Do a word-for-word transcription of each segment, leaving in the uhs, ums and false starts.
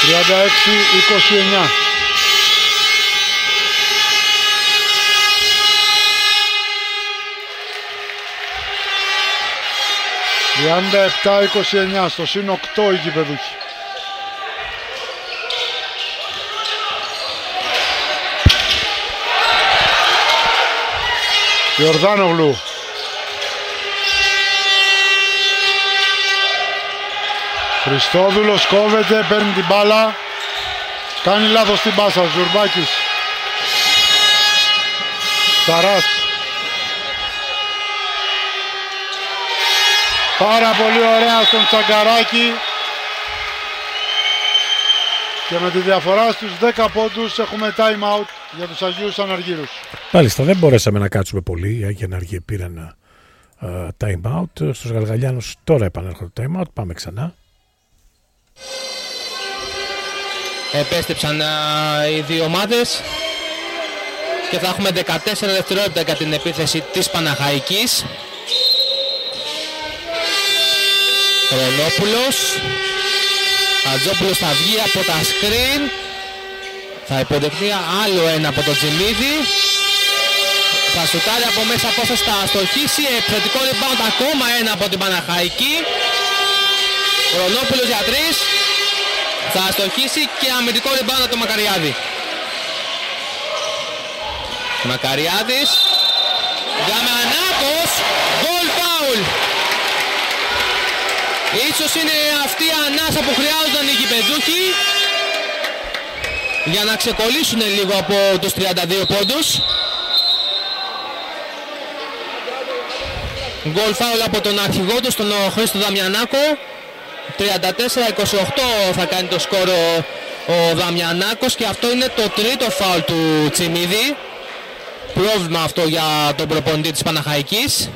τριάντα έξι είκοσι εννιά. τριάντα επτά είκοσι εννιά, στο συν οκτώ οι γηπεδούχοι. Ιορδάνογλου. Χριστόδουλος κόβεται, παίρνει την μπάλα. Κάνει λάθος την πάσα, Ζουρμπάκης. Σαράς. Πάρα πολύ ωραία στον Τσαγκαράκη. Και με τη διαφορά στους δέκα πόντους έχουμε time out για τους Αγίους Αναργύρους. Μάλιστα, δεν μπορέσαμε να κάτσουμε πολύ. Οι Άγιοι Αναργοί πήραν uh, time out. Στους Γαργαλιάνους τώρα επανέρχονται το time out. Πάμε ξανά. Επέστρεψαν uh, οι δύο ομάδες και θα έχουμε δεκατέσσερα δευτερόλεπτα για την επίθεση της Παναχαϊκής. Ρονόπουλος. Χατζόπουλος θα βγει από τα screen. Θα υποδεχτεί άλλο ένα από τον Τζιμίδη. Θα σουτάρει από μέσα απόσταση, θα αστοχίσει. Επιθετικό rebound ακόμα ένα από την Παναχαϊκή. Ρονόπουλος για τρεις. Θα αστοχίσει και αμυντικό rebound από τον Μακαριάδη. Μακαριάδης. Δαμιανάκος. Goal foul. Ίσως είναι αυτή η ανάσα που χρειάζονταν οι γηπεδούχοι για να ξεκολλήσουν λίγο από τους τριάντα δύο πόντους. Γκολ φάουλ από τον αρχηγό του, τον Χρήστο Δαμιανάκο. τριάντα τέσσερα είκοσι οκτώ θα κάνει το σκορ ο, ο Δαμιανάκος και αυτό είναι το τρίτο φάουλ του Τσιμίδη. Πρόβλημα αυτό για τον προπονητή της Παναχαϊκής.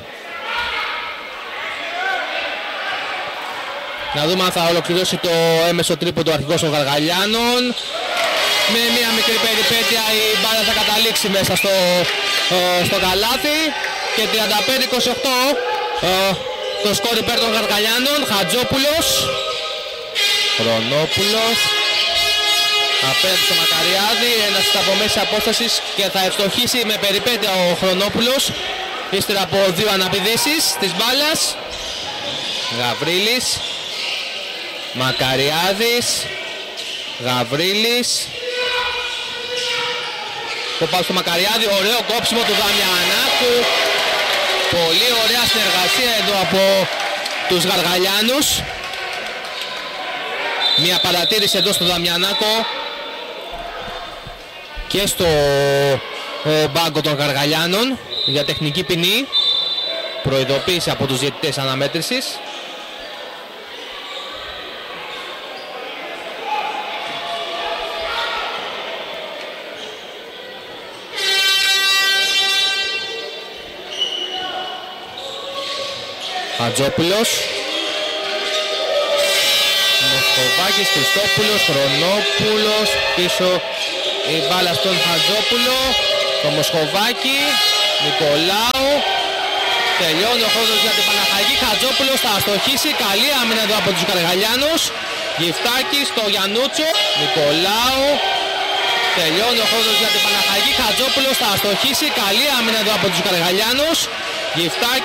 Να δούμε αν θα ολοκληρώσει το έμεσο τρίποντο του αρχηγός των Γαργαλιάνων. Με μια μικρή περιπέτεια η μπάλα θα καταλήξει μέσα στο, στο καλάθι. Και τριάντα πέντε είκοσι οκτώ το σκορ υπέρ των Γαργαλιάνων. Χατζόπουλος. Χρονόπουλος. Απέναντι στο Μακαριάδη. Ένας στα από μέση απόστασης και θα ευστοχίσει με περιπέτεια ο Χρονόπουλος. Ύστερα από δύο αναπηδήσεις της μπάλας. Γαβρίλης. Μακαριάδης. Γαβρίλης. Το πάω στο Μακαριάδη, ωραίο κόψιμο του Δαμιανάκου. Πολύ ωραία συνεργασία εδώ από τους Γαργαλιάνους. Μια παρατήρηση εδώ στο Δαμιανάκο και στο ε, μπάγκο των Γαργαλιάνων για τεχνική ποινή. Προειδοποίηση από τους διαιτητές αναμέτρησης. Χατζόπουλος. Μοσχοβάκης, Χριστόπουλος, Χρονόπουλος. Πίσω η μπάλα στον Χατζόπουλο. Το Μοσχοβάκη. Νικολάου. Τελειώνει ο χρόνος για την Παναχαϊκή. Χατζόπουλος θα αστοχίσει. Καλή άμυνα εδώ από τους Γαργαλιάνους. Γυφτάκης στο Γιαννούτσο. Νικολάου. Τελειώνει ο χρόνος για την Παναχαϊκή. Χατζόπουλος θα αστοχίσει. Καλή άμυνα εδώ από τους Γαργαλιάνους. Γυφτάκης.